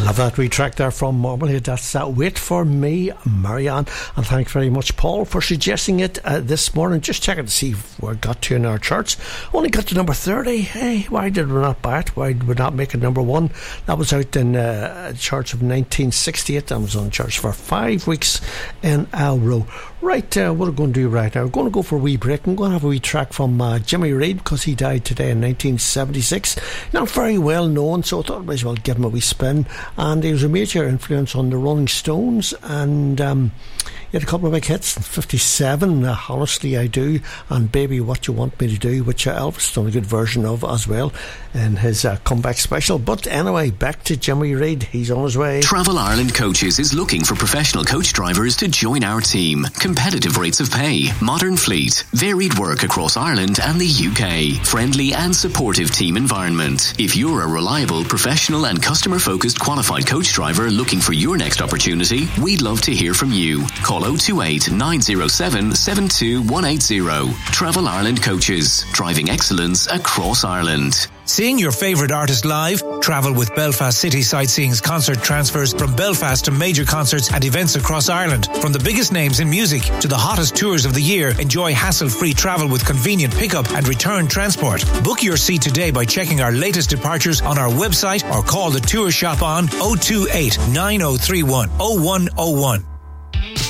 love that wee track there from Marblehead. That's Wait For Me, Marianne. And thanks very much, Paul, for suggesting it this morning. Just checking to see if we got to in our charts. Only got to number 30. Hey, why did we not buy it? Why did we not make it number 1? That was out in charts of 1968. That was on charts for 5 weeks in a row. Right, what are we going to do right now? We're going to go for a wee break. I'm going to have a wee track from Jimmy Reid, because he died today in 1976. Not very well known, so I thought I might as well give him a wee spin. And he was a major influence on the Rolling Stones, and he had a couple of big hits. 57, Honestly I Do, and Baby What You Want Me To Do, which Elvis done a good version of as well in his comeback special. But anyway, back to Jimmy Reid. He's on his way. Travel Ireland Coaches is looking for professional coach drivers to join our team. Competitive rates of pay, modern fleet, varied work across Ireland and the UK, friendly and supportive team environment. If you're a reliable, professional and customer-focused qualified coach driver looking for your next opportunity, we'd love to hear from you. Call 028 907 72180. Travel Ireland Coaches, driving excellence across Ireland. Seeing your favourite artist live? Travel with Belfast City Sightseeing's concert transfers from Belfast to major concerts and events across Ireland. From the biggest names in music to the hottest tours of the year, enjoy hassle-free travel with convenient pickup and return transport. Book your seat today by checking our latest departures on our website or call the tour shop on 028 9031 0101.